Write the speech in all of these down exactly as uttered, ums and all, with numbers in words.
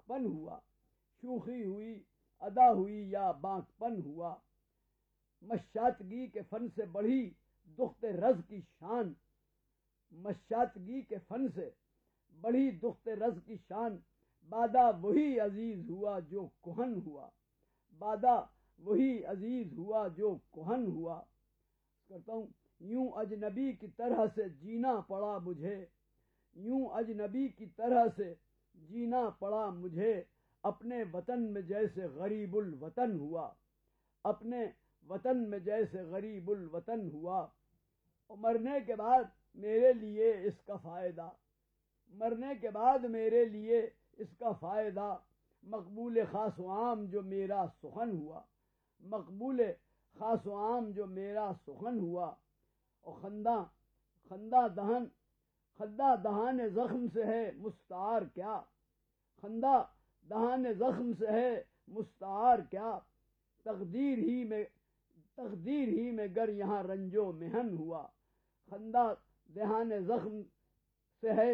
پن ہوا، شوخی ہوئی ادا ہوئی یا بانک پن ہوا، مشاطگی کے فن سے بڑھی دخت رز کی شان، مشاطگی کے فن سے بڑھی دخت رز کی شان، بادہ وہی عزیز ہوا جو کہن ہوا، بادہ وہی عزیز ہوا جو کہن ہوا۔ کرتا ہوں، یوں اجنبی کی طرح سے جینا پڑا مجھے، یوں اجنبی کی طرح سے جینا پڑا مجھے، اپنے وطن میں جیسے غریب الوطن ہوا، اپنے وطن میں جیسے غریب الوطن ہوا۔ اور مرنے کے بعد میرے لیے اس کا فائدہ، مرنے کے بعد میرے لیے اس کا فائدہ، مقبول خاص و عام جو میرا سخن ہوا، مقبول خاص و عام جو میرا سخن ہوا۔ اور خندہ خندہ دہن خندہ دہان زخم سے ہے مستعار کیا، خندہ دہان زخم سے ہے مستعار کیا، تقدیر ہی میں تقدیر ہی میں گر یہاں رنج و محن ہوا، خندہ دہان زخم سے ہے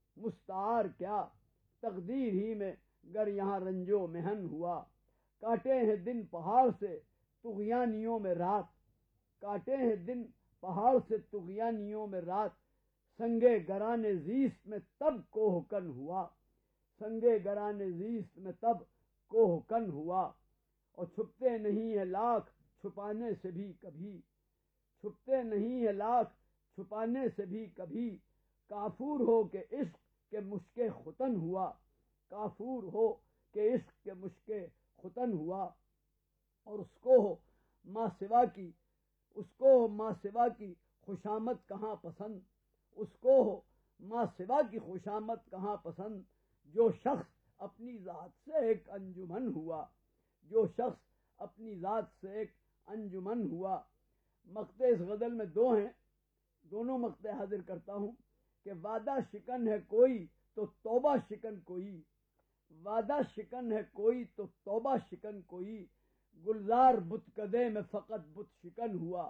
مستعار کیا، تقدیر ہی میں گر یہاں رنج و محن ہوا۔ کاٹے ہیں دن پہاڑ سے طغیانیوں میں رات، کاٹے ہیں دن پہاڑ سے طغیانیوں میں رات، سنگے گران زیست میں تب کوہ کن ہوا، سنگے گران زیست میں تب کوہ کن ہوا۔ اور چھپتے نہیں ہیں لاکھ چھپانے سے بھی کبھی، چھپتے نہیں ہیں لاکھ چھپانے سے بھی کبھی، کافور ہو کہ عشق کے مشک ختن ہوا، کافور ہو کہ عشق کے مشک ختن ہوا۔ اور اس کو ہو ماں سوا کی اس کو ہو ماں سوا کی خوشامد کہاں پسند، اس کو ہو ماں سوا کی خوشامد کہاں پسند، جو شخص اپنی ذات سے ایک انجمن ہوا، جو شخص اپنی ذات سے ایک انجمن ہوا۔ مقطع اس غزل میں دو ہیں، دونوں مقطع حاضر کرتا ہوں کہ وعدہ شکن ہے کوئی تو توبہ شکن کوئی، وعدہ شکن ہے کوئی تو توبہ شکن کوئی، گلزار بتکدے میں فقط بت شکن ہوا،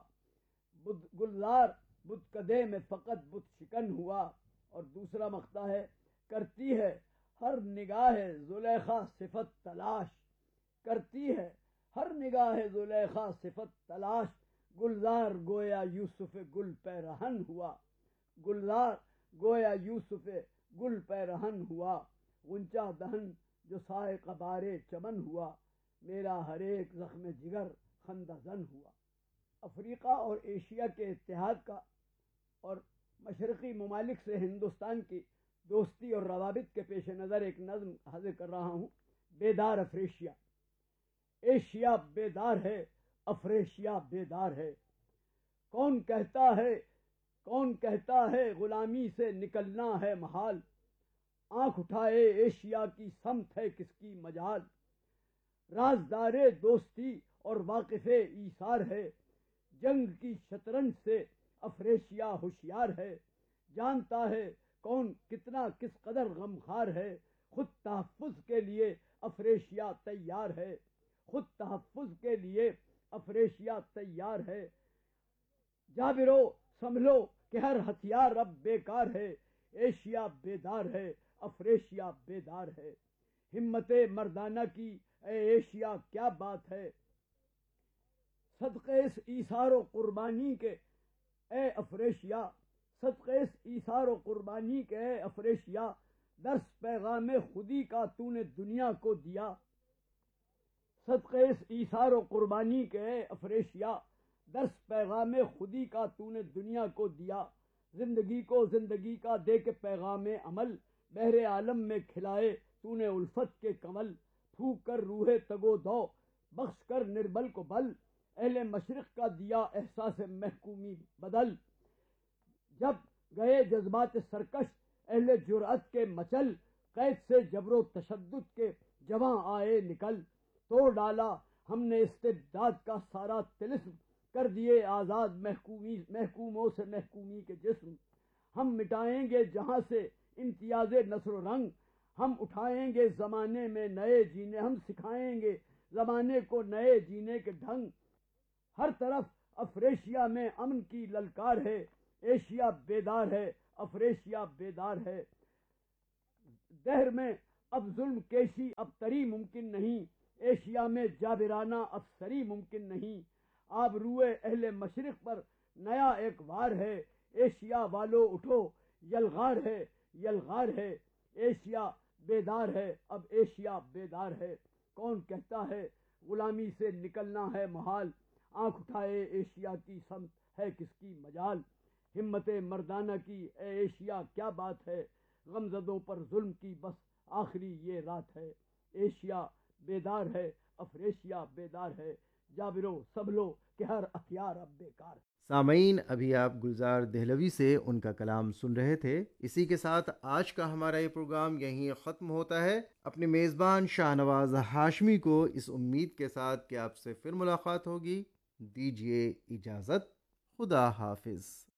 گلزار بتکدے میں فقط بت شکن ہوا۔ اور دوسرا مقطع ہے، کرتی ہے ہر نگاہ زلیخا صفت تلاش، کرتی ہے ہر نگاہ زلیخا صفت تلاش، گلزار گویا یوسف گل پیرہن ہوا، گلزار گویا یوسف گل پیرہن ہوا، غنچہ دہن جو سائق بارے چمن ہوا، میرا ہر ایک زخم جگر خندہ زن ہوا۔ افریقہ اور ایشیا کے اتحاد کا اور مشرقی ممالک سے ہندوستان کی دوستی اور روابط کے پیش نظر ایک نظم حاضر کر رہا ہوں، بیدار افریشیا۔ ایشیا بیدار ہے، افریشیا بیدار ہے، کون کہتا ہے کون کہتا ہے غلامی سے نکلنا ہے محال، آنکھ اٹھائے ایشیا کی سمت ہے کس کی مجال، رازدار دوستی اور واقف ایثار ہے، جنگ کی شطرنج سے افریشیا ہوشیار ہے، جانتا ہے کون کتنا کس قدر غمخوار ہے، خود تحفظ کے لیے افریشیا تیار ہے، خود تحفظ کے لیے افریشیا تیار ہے، جابرو سنبھلو کہ ہر ہتھیار اب بیکار ہے، ایشیا بیدار ہے، افریشیا بیدار ہے، ہمت مردانہ کی اے ایشیا کیا بات ہے، صدقے اس ایثار و قربانی کے اے افریشیا، صدقے اس ایثار و قربانی کے اے افریشیا، درس پیغام خودی کا تو نے دنیا کو دیا، صدقے اس ایثار و قربانی کے اے افریشیا، درس پیغام خودی کا تو نے دنیا کو دیا، زندگی کو زندگی کا دے کے پیغام عمل، بحر عالم میں کھلائے تو نے الفت کے کمل، پھونک کر روح تگو دو بخش کر نربل کو بل، اہل مشرق کا دیا احساس محکومی بدل، جب گئے جذبات سرکش اہل جرأت کے مچل، قید سے جبر و تشدد کے جواں آئے نکل، توڑ ڈالا ہم نے استبداد کا سارا طلسم، کر دیے آزاد محکومی محکوموں سے محکومی کے جسم، ہم مٹائیں گے جہاں سے امتیاز نسل و رنگ، ہم اٹھائیں گے زمانے میں نئے جینے ہم سکھائیں گے زمانے کو نئے جینے کے ڈھنگ، ہر طرف افریشیا میں امن کی للکار ہے، ایشیا بیدار ہے، افریشیا بیدار ہے، دہر میں اب ظلم کیسی اب تری ممکن نہیں، ایشیا میں جابرانہ افسری ممکن نہیں، آب روئے اہل مشرق پر نیا ایک وار ہے، ایشیا والو اٹھو یلغار ہے یلغار ہے، ایشیا بیدار ہے اب ایشیا بیدار ہے، کون کہتا ہے غلامی سے نکلنا ہے محال، آنکھ اٹھائے ایشیا کی سمت ہے کس کی مجال، ہمت مردانہ کی اے ایشیا کیا بات ہے، غمزدوں پر ظلم کی بس آخری یہ رات ہے، ایشیا بیدار ہے افریشیا بیدار ہے، جابرو سب لو کہ ہر ہتھیار اب بیکار ہے۔ سامعین، ابھی آپ گلزار دہلوی سے ان کا کلام سن رہے تھے۔ اسی کے ساتھ آج کا ہمارا یہ پروگرام یہیں ختم ہوتا ہے۔ اپنے میزبان شاہ نواز ہاشمی کو اس امید کے ساتھ کہ آپ سے پھر ملاقات ہوگی دیجیے اجازت۔ خدا حافظ۔